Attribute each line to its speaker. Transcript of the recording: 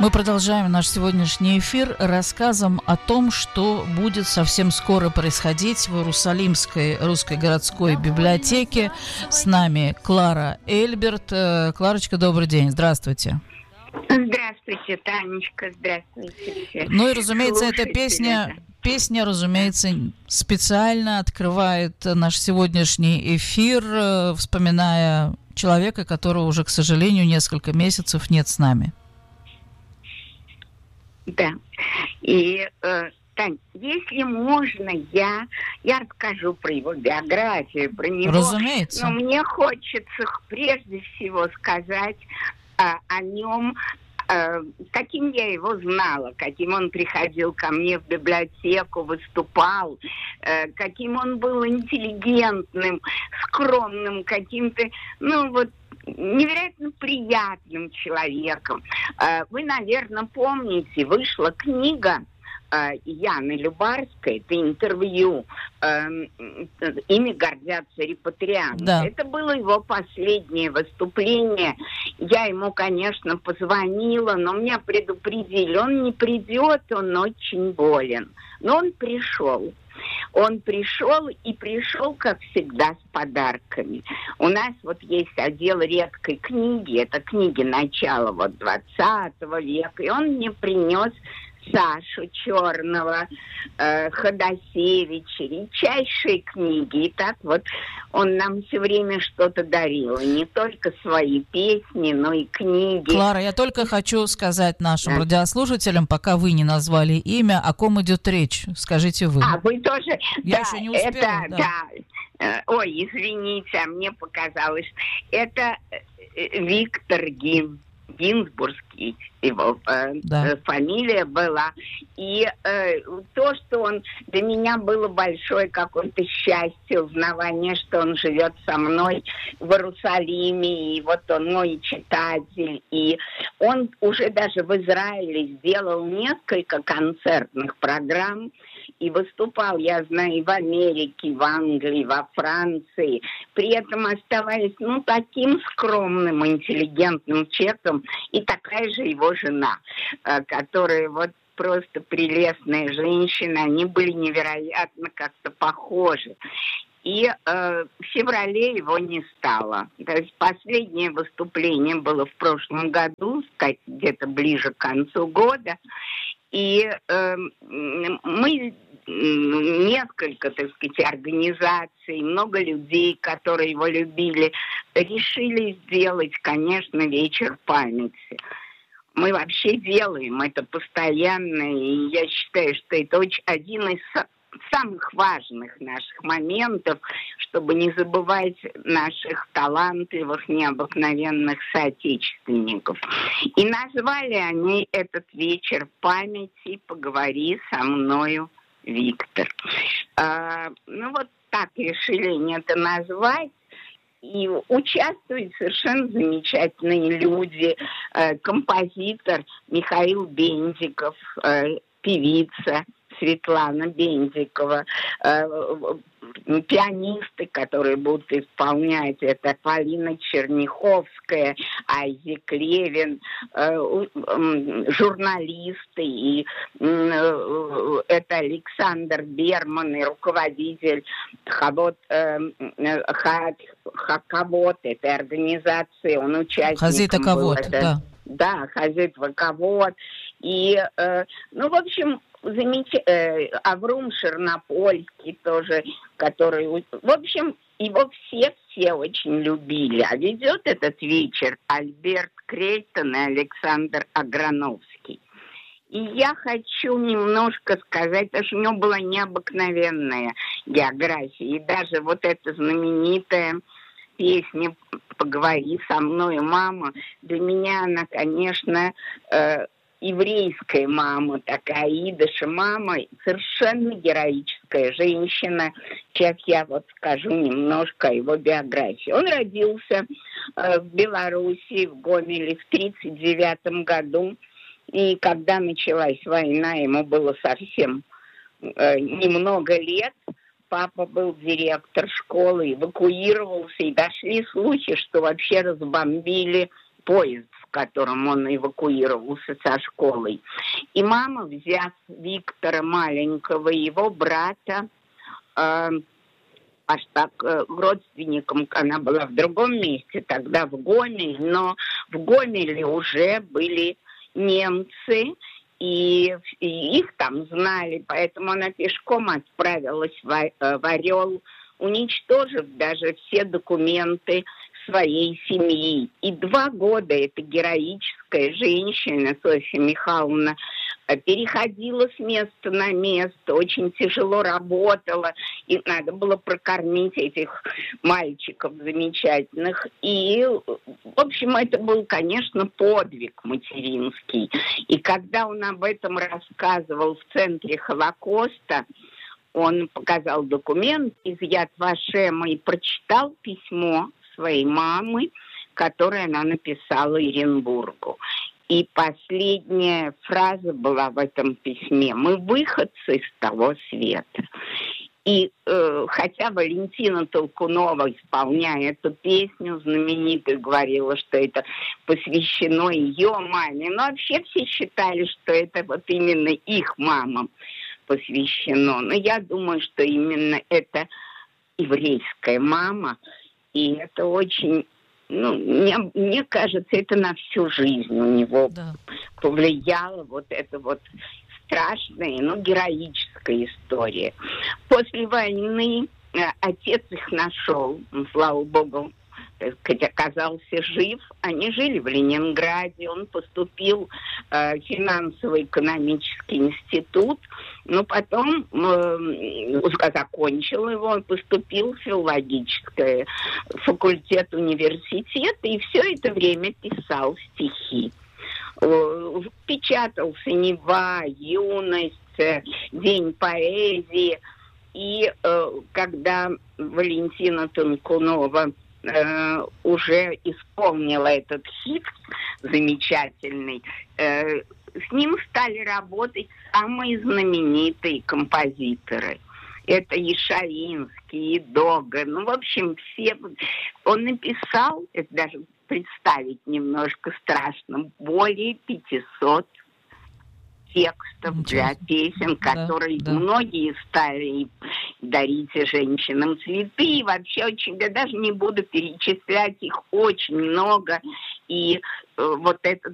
Speaker 1: Мы продолжаем наш сегодняшний эфир рассказом о том, что будет совсем скоро происходить в Иерусалимской русской городской библиотеке. С нами Клара Эльберт. Кларочка, добрый день, здравствуйте.
Speaker 2: Здравствуйте, Танечка, здравствуйте все.
Speaker 1: Ну и, разумеется, эта песня, разумеется, специально открывает наш сегодняшний эфир, вспоминая человека, которого уже, к сожалению, несколько месяцев нет с нами.
Speaker 2: Да. И, Тань, если можно, я расскажу про его биографию, про него.
Speaker 1: Разумеется.
Speaker 2: Но мне хочется прежде всего сказать о нем, каким я его знала, каким он приходил ко мне в библиотеку, выступал, каким он был интеллигентным, скромным, каким-то, невероятно приятным человеком. Вы, наверное, помните, вышла книга Яны Любарской, это интервью «Ими гордятся репатрианты».
Speaker 1: Да.
Speaker 2: Это было его последнее выступление. Я ему, конечно, позвонила, но меня предупредили, он не придет, он очень болен. Но он пришел. Он пришел, как всегда, с подарками. У нас есть отдел редкой книги, это книги начала 20 века, и он мне принес Сашу Черного, Ходосевича, редчайшие книги. И так он нам все время что-то дарил. И не только свои песни, но и книги.
Speaker 1: Клара, я только хочу сказать нашим радиослушателям, пока вы не назвали имя, о ком идет речь. Скажите вы.
Speaker 2: Вы тоже?
Speaker 1: Я еще не успела.
Speaker 2: Да. Ой, извините, а мне показалось. Это Виктор Гинзбургский, его фамилия была. И то, что он для меня было большое какое-то счастье, узнавание, что он живет со мной в Иерусалиме, и он мой читатель. И он уже даже в Израиле сделал несколько концертных программ, и выступал, я знаю, и в Америке, и в Англии, и во Франции, при этом оставаясь, таким скромным, интеллигентным человеком, и такая же его жена, которая просто прелестная женщина, они были невероятно как-то похожи. И в феврале его не стало. То есть последнее выступление было в прошлом году, где-то ближе к концу года. И мы несколько, организаций, много людей, которые его любили, решили сделать, конечно, вечер памяти. Мы вообще делаем это постоянно, и я считаю, что это один из самых важных наших моментов, чтобы не забывать наших талантливых, необыкновенных соотечественников. И назвали они этот вечер памяти «Поговори со мною, Виктор». Так решили они это назвать. И участвуют совершенно замечательные люди. Композитор Михаил Бендиков, певица Светлана Бендикова, пианисты, которые будут исполнять, это Полина Черняховская, Айзек Левин, журналисты, и это Александр Берман, и руководитель Хакавод этой организации, он участником был. Да, Хазит Ваковод. И, в общем, Аврум Шернопольский тоже, который... В общем, его все очень любили. А ведет этот вечер Альберт Крейтон и Александр Аграновский. И я хочу немножко сказать, потому что у него была необыкновенная география. И даже эта знаменитая песня «Поговори со мной, мама», для меня она, конечно, еврейская мама, такая идыша мама, совершенно героическая женщина. Сейчас я скажу немножко о его биографии. Он родился в Белоруссии, в Гомеле в 1939 году. И когда началась война, ему было совсем немного лет. Папа был директор школы, эвакуировался, и дошли слухи, что вообще разбомбили поезд в которым он эвакуировался со школой. И мама, взяв Виктора маленького, его брата, аж так родственником, она была в другом месте, тогда в Гомеле, но в Гомеле уже были немцы, и их там знали, поэтому она пешком отправилась в Орел, уничтожив даже все документы своей семьи. И 2 года эта героическая женщина, Софья Михайловна, переходила с места на место, очень тяжело работала, и надо было прокормить этих мальчиков замечательных. И, в общем, это был, конечно, подвиг материнский. И когда он об этом рассказывал в Центре Холокоста, он показал документ из Яд Вашема и прочитал письмо своей мамы, которое она написала Иренбургу. И последняя фраза была в этом письме: «Мы выходцы из того света». И хотя Валентина Толкунова, исполняя эту песню знаменитую, говорила, что это посвящено ее маме, но вообще все считали, что это вот именно их мамам посвящено. Но я думаю, что именно это еврейская мама, и это очень... мне кажется, это на всю жизнь у него повлияло вот это вот страшная, но героическая история. После войны отец их нашел, слава богу, так сказать, оказался жив. Они жили в Ленинграде, он поступил в финансово-экономический институт, но потом закончил его, он поступил в филологический факультет университета и все это время писал стихи. Печатался «Нева», «Юность», «День поэзии». И когда Валентина Толкунова уже исполнила этот хит замечательный, с ним стали работать самые знаменитые композиторы. Это Ешавинский, Доган, в общем, все. Он написал, это даже представить немножко страшно, более 500 текстов для песен, которые многие стали дарить женщинам цветы. И вообще очень, я даже не буду перечислять, их очень много. И вот этот